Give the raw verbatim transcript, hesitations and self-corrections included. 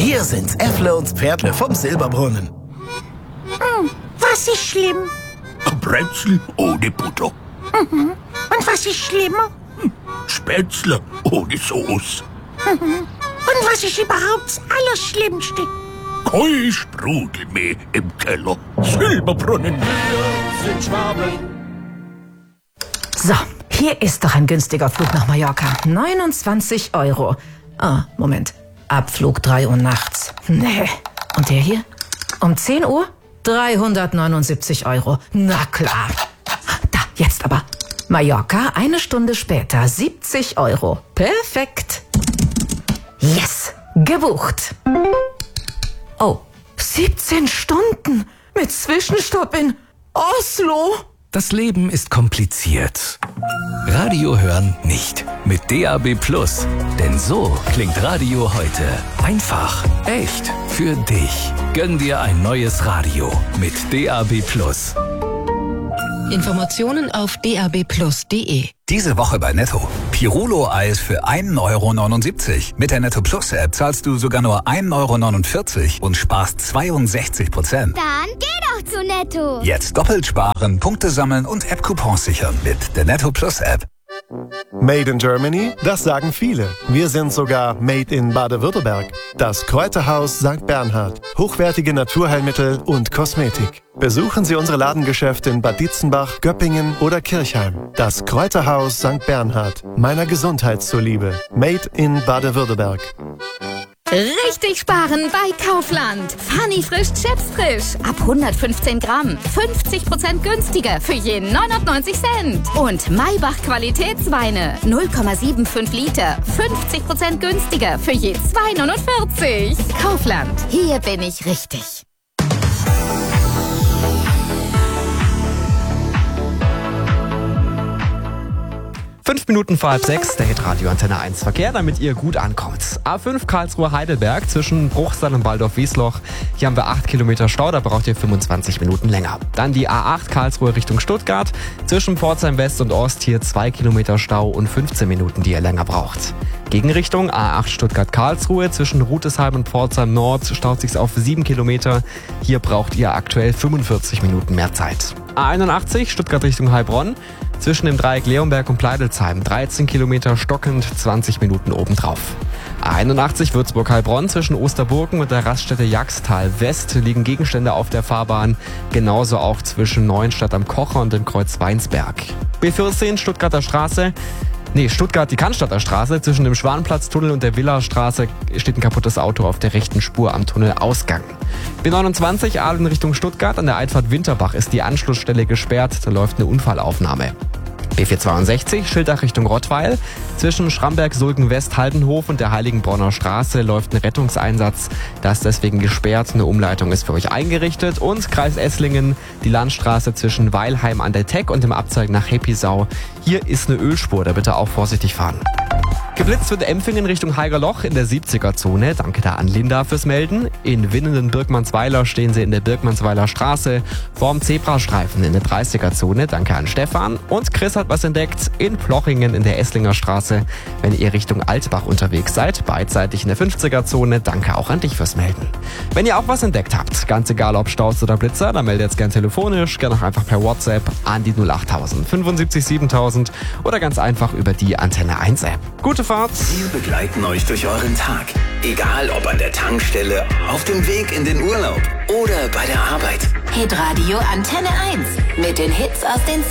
Hier sind's Äffle und Pferdle vom Silberbrunnen. Hm, was ist schlimm? Ein Brezel ohne Butter. Mhm. Und was ist schlimmer? Hm, Spätzle ohne Sauce. Mhm. Und was ist überhaupt das Allerschlimmste? Kein Sprudel mehr im Keller. Silberbrunnen. Wir sind Schwaben. So, hier ist doch ein günstiger Flug nach Mallorca. neunundzwanzig Euro. Ah, Moment. Abflug drei Uhr nachts. Nee. Und der hier? Um zehn Uhr? dreihundertneunundsiebzig Euro. Na klar. Da, jetzt aber. Mallorca, eine Stunde später, siebzig Euro. Perfekt. Yes, gebucht. Oh, siebzehn Stunden mit Zwischenstopp in Oslo. Das Leben ist kompliziert. Radio hören nicht. Mit D A B Plus. Denn so klingt Radio heute. Einfach, echt, für dich. Gönn dir ein neues Radio mit D A B Plus. Informationen auf d a b plus punkt d e. Diese Woche bei Netto. Pirulo-Eis für ein Euro neunundsiebzig. Mit der Netto Plus-App zahlst du sogar nur ein Euro neunundvierzig und sparst zweiundsechzig Prozent. Dann geh doch zu Netto. Jetzt doppelt sparen, Punkte sammeln und App-Coupons sichern mit der Netto Plus-App. Made in Germany? Das sagen viele. Wir sind sogar Made in Baden-Württemberg. Das Kräuterhaus Sankt Bernhard. Hochwertige Naturheilmittel und Kosmetik. Besuchen Sie unsere Ladengeschäfte in Bad Dietzenbach, Göppingen oder Kirchheim. Das Kräuterhaus Sankt Bernhard. Meiner Gesundheit zuliebe. Made in Baden-Württemberg. Richtig sparen bei Kaufland. Funny frisch Chips frisch. Ab hundertfünfzehn Gramm. fünfzig Prozent günstiger für jeden neunundneunzig Cent. Und Maybach Qualitätsweine. null Komma fünfundsiebzig Liter. fünfzig Prozent günstiger für je zwei neunundvierzig. Kaufland. Hier bin ich richtig. Fünf Minuten vor halb sechs, der Hitradio Antenne eins Verkehr, damit ihr gut ankommt. A fünf Karlsruhe-Heidelberg zwischen Bruchsal und Waldorf-Wiesloch. Hier haben wir acht Kilometer Stau, da braucht ihr fünfundzwanzig Minuten länger. Dann die A acht Karlsruhe Richtung Stuttgart. Zwischen Pforzheim West und Ost hier zwei Kilometer Stau und fünfzehn Minuten, die ihr länger braucht. Gegenrichtung A acht Stuttgart-Karlsruhe. Zwischen Rutesheim und Pforzheim Nord staut sich's auf sieben Kilometer. Hier braucht ihr aktuell fünfundvierzig Minuten mehr Zeit. A einundachtzig Stuttgart Richtung Heilbronn. Zwischen dem Dreieck Leonberg und Pleidelsheim dreizehn Kilometer stockend, zwanzig Minuten obendrauf. A einundachtzig Würzburg-Heilbronn zwischen Osterburgen und der Raststätte Jagstal West liegen Gegenstände auf der Fahrbahn. Genauso auch zwischen Neuenstadt am Kocher und dem Kreuz Weinsberg. B vierzehn Stuttgarter Straße. Nee, Stuttgart, die Cannstatter Straße. Zwischen dem Schwanplatztunnel und der Villastraße steht ein kaputtes Auto auf der rechten Spur am Tunnelausgang. B neunundzwanzig Aalen Richtung Stuttgart. An der Einfahrt Winterbach ist die Anschlussstelle gesperrt. Da läuft eine Unfallaufnahme. B vierhundertzweiundsechzig Schildach Richtung Rottweil. Zwischen Schramberg, Sulgen West, Haldenhof und der Heiligenbronner Straße läuft ein Rettungseinsatz. Das ist deswegen gesperrt. Eine Umleitung ist für euch eingerichtet. Und Kreis Esslingen, die Landstraße zwischen Weilheim an der Teck und dem Abzweig nach Heppisau. Hier ist eine Ölspur, da bitte auch vorsichtig fahren. Geblitzt wird Empfingen Richtung Haigerloch in der siebziger-Zone. Danke da an Linda fürs Melden. In Winnenden-Birkmannsweiler stehen sie in der Birkmannsweiler Straße. Vorm Zebrastreifen in der dreißiger-Zone. Danke an Stefan. Und Chris hat was entdeckt in Plochingen in der Esslinger Straße. Wenn ihr Richtung Altbach unterwegs seid, beidseitig in der fünfziger-Zone. Danke auch an dich fürs Melden. Wenn ihr auch was entdeckt habt, ganz egal ob Staus oder Blitzer, dann meldet jetzt gern telefonisch, gern auch einfach per WhatsApp an die null acht tausend fünfundsiebzig siebentausend oder ganz einfach über die Antenne eins App. Gute Fahrt! Wir begleiten euch durch euren Tag. Egal ob an der Tankstelle, auf dem Weg in den Urlaub oder bei der Arbeit. Hitradio Antenne eins mit den Hits aus den